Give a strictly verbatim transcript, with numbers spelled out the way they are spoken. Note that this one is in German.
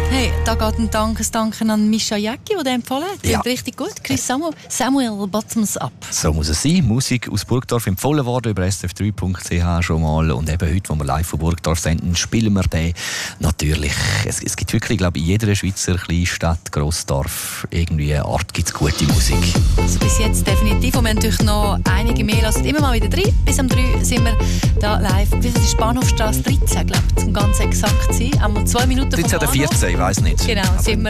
Hey, da geht ein Dank, Danken an Mischa Jäcki, der den empfohlen hat. Ja. Richtig gut. Chris Samuel, Samuel Bottoms Up. So muss es sein. Musik aus Burgdorf empfohlen worden über s f drei punkt c h schon mal. Und eben heute, wo wir live von Burgdorf senden, spielen wir den natürlich. Es, es gibt wirklich, glaube ich, in jeder Schweizer Kleinstadt, Grossdorf, irgendwie eine Art gibt es gute Musik. Also bis jetzt definitiv. Und wir haben natürlich noch einige mehr. Lasst immer mal wieder rein. Bis um drei sind wir da live. Bis es ist Bahnhofstrasse dreizehn, glaube ich, zum ganz exakt zu sein. Einmal zwei Minuten vom dreizehn oder Bahnhof. vierzehn, ich weiss nicht. Genau, sind wir